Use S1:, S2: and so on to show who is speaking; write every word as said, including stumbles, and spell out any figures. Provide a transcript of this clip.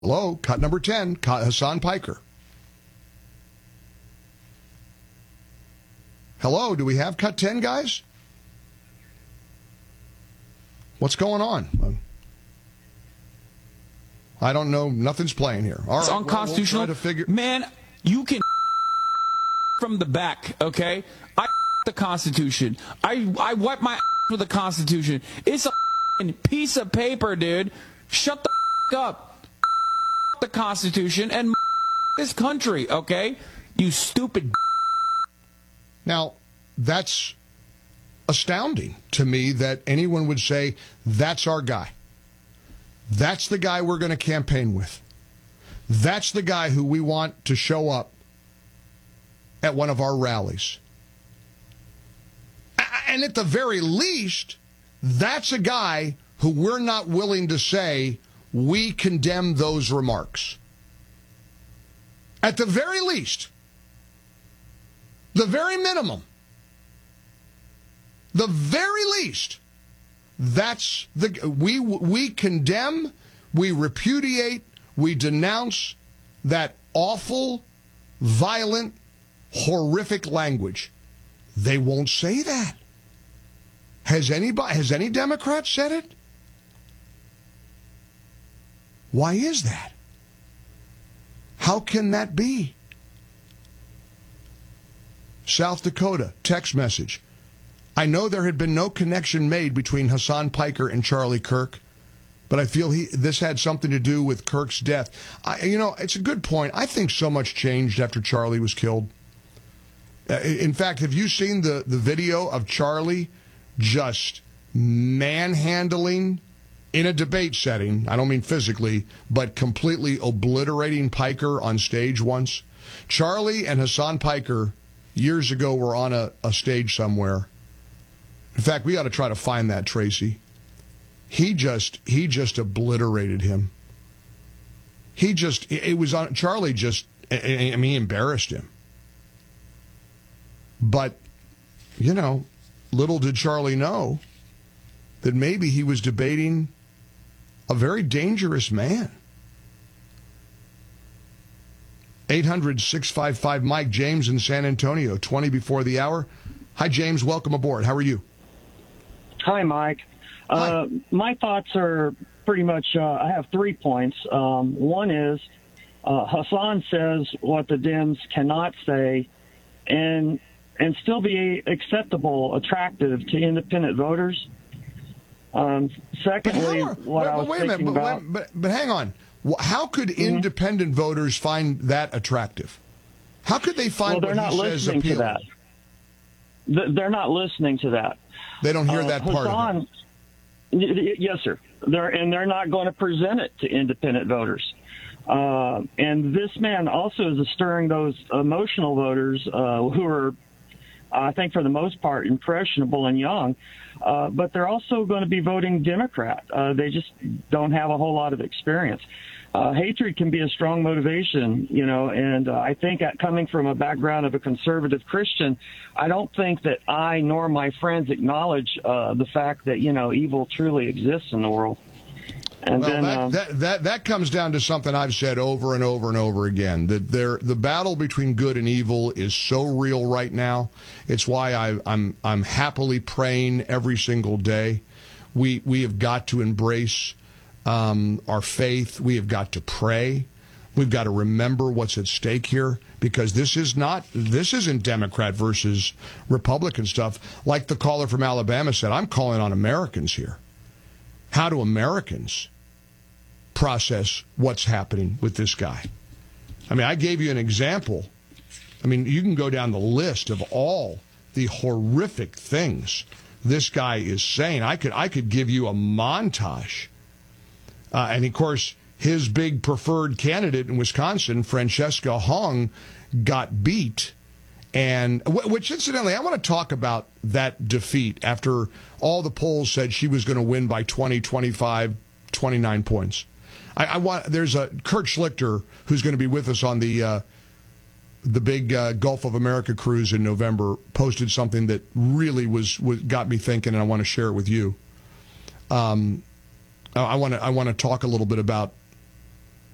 S1: Hello, cut number ten, Hassan Piker. Hello, do we have cut ten, guys? What's going on? I don't know. Nothing's playing here. All right,
S2: it's unconstitutional.
S1: We'll, we'll figure...
S2: Man, you can from the back, okay? I the Constitution. I, I wipe my with the Constitution. It's a piece of paper, dude. Shut the up. The Constitution and this country, okay? You stupid.
S1: Now, that's astounding to me that anyone would say, that's our guy. That's the guy we're going to campaign with. That's the guy who we want to show up at one of our rallies. And at the very least, that's a guy who we're not willing to say we condemn those remarks. At the very least, the very minimum, the very least, that's the we we condemn, we repudiate, we denounce that awful, violent, horrific language. They won't say that. Has anybody has any Democrat said it? Why is that? How can that be? South Dakota, text message. I know there had been no connection made between Hassan Piker and Charlie Kirk, but I feel he this had something to do with Kirk's death. I, you know, it's a good point. I think so much changed after Charlie was killed. Uh, in fact, have you seen the, the video of Charlie just manhandling in a debate setting, I don't mean physically, but completely obliterating Piker on stage once? Charlie and Hassan Piker years ago were on a, a stage somewhere. In fact, we ought to try to find that, Tracy. He just he just obliterated him. He just, it was on, Charlie just, I mean, he embarrassed him. But, you know, little did Charlie know that maybe he was debating a very dangerous man. eight hundred, six five five, Mike. James in San Antonio, twenty before the hour. Hi, James. Welcome aboard. How are you?
S3: Hi, Mike.
S1: Hi.
S3: Uh, my thoughts are pretty much, uh, I have three points. Um, one is uh, Hassan says what the Dems cannot say and and still be acceptable, attractive to independent voters. Um, secondly,
S1: but
S3: what
S1: wait,
S3: I was
S1: wait a minute,
S3: thinking
S1: but,
S3: about...
S1: But, but hang on. How could mm-hmm. independent voters find that attractive? How could they find
S3: well,
S1: what he says appealing?
S3: To that. They're not listening to that.
S1: They don't hear
S3: uh,
S1: that part
S3: Hassan,
S1: of it.
S3: Yes, sir. They're, and they're not going to present it to independent voters. Uh, and this man also is stirring those emotional voters uh, who are, I think, for the most part, impressionable and young. Uh, but they're also going to be voting Democrat. Uh, they just don't have a whole lot of experience. Uh, hatred can be a strong motivation, you know, and uh, I think that coming from a background of a conservative Christian, I don't think that I nor my friends acknowledge uh, the fact that, you know, evil truly exists in the world. And
S1: well,
S3: then,
S1: that,
S3: uh,
S1: that, that, that comes down to something I've said over and over and over again, that there, the battle between good and evil is so real right now. It's why I, I'm, I'm happily praying every single day. We, we have got to embrace um, our faith. We have got to pray. We've got to remember what's at stake here, because this is not, this isn't Democrat versus Republican stuff. Like the caller from Alabama said, I'm calling on Americans here. How do Americans process what's happening with this guy? I mean, I gave you an example. I mean, you can go down the list of all the horrific things this guy is saying. I could I could give you a montage. Uh, and, of course, his big preferred candidate in Wisconsin, Francesca Hong, got beat. And which, incidentally, I want to talk about that defeat after all the polls said she was going to win by twenty, twenty-five, twenty-nine points. I, I want there's a Kurt Schlichter who's going to be with us on the uh, the big uh, Gulf of America cruise in November. Posted something that really was, was got me thinking, and I want to share it with you. Um, I want to I want to talk a little bit about